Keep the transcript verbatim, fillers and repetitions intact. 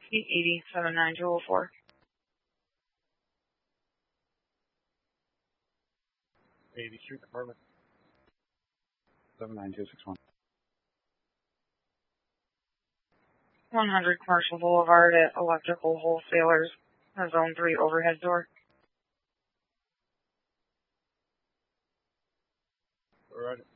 eight eighty, seven nine two oh four. eighty Street Department. seven nine two six one. one hundred Commercial Boulevard at Electrical Wholesalers, Zone three overhead door. All right.